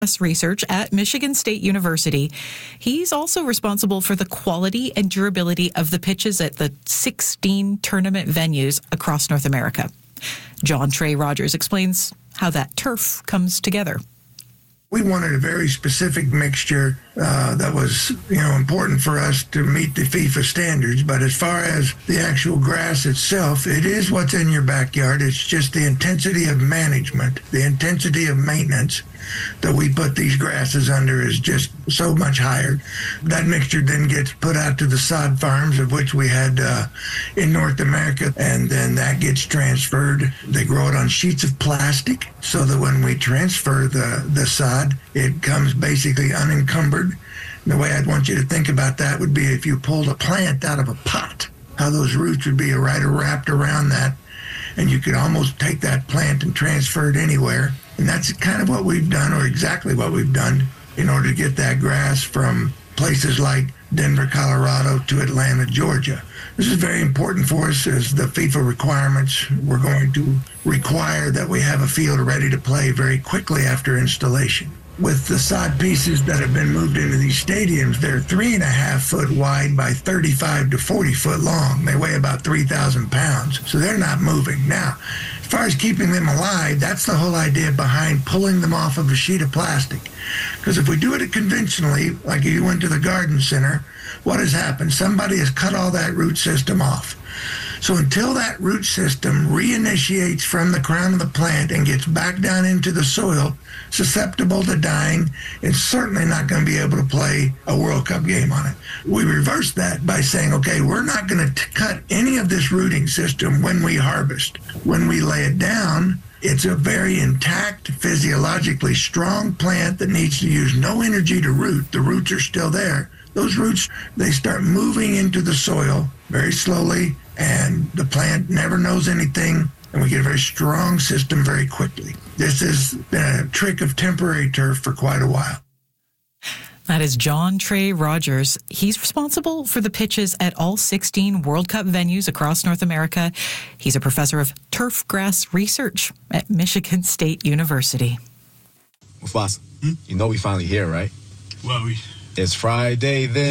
research at Michigan State University. He's also responsible for the quality and durability of the pitches at the 16 tournament venues across North America. John Trey Rogers explains how that turf comes together. We wanted a very specific mixture that was, important for us to meet the FIFA standards. But as far as the actual grass itself, it is what's in your backyard. It's just the intensity of management, the intensity of maintenance that we put these grasses under is just so much higher. That mixture then gets put out to the sod farms, of which we had in North America, and then that gets transferred. They grow it on sheets of plastic so that when we transfer the sod, it comes basically unencumbered. And the way I'd want you to think about that would be if you pulled a plant out of a pot, how those roots would be right wrapped around that, and you could almost take that plant and transfer it anywhere. And that's kind of what we've done, or exactly what we've done, in order to get that grass from places like Denver, Colorado to Atlanta, Georgia. This is very important for us as the FIFA requirements. We're going to require that we have a field ready to play very quickly after installation. With the sod pieces that have been moved into these stadiums, they're 3.5 foot wide by 35 to 40 foot long. They weigh about 3,000 pounds, so they're not moving. Now, as far as keeping them alive, that's the whole idea behind pulling them off of a sheet of plastic. Because if we do it conventionally, like if you went to the garden center, what has happened? Somebody has cut all that root system off. So until that root system reinitiates from the crown of the plant and gets back down into the soil, susceptible to dying, and certainly not going to be able to play a World Cup game on it. We reverse that by saying, okay, we're not going to cut any of this rooting system when we harvest. When we lay it down, it's a very intact, physiologically strong plant that needs to use no energy to root. The roots are still there. Those roots, they start moving into the soil very slowly, and the plant never knows anything, and we get a very strong system very quickly. This has been a trick of temporary turf for quite a while. That is John Trey Rogers. He's responsible for the pitches at all 16 World Cup venues across North America. He's a professor of turf grass research at Michigan State University. Mufasa, you know we finally here, right? Well, It's Friday then.